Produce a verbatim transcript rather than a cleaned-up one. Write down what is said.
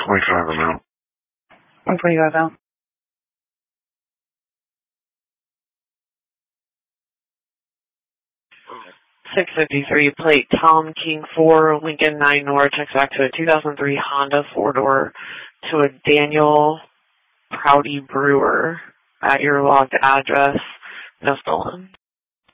twenty-five amount. one twenty-five out. six fifty-three plate Tom King four Lincoln nine North checks back to a two thousand three Honda four-door to a Daniel Prouty Brewer at your logged address. No stolen.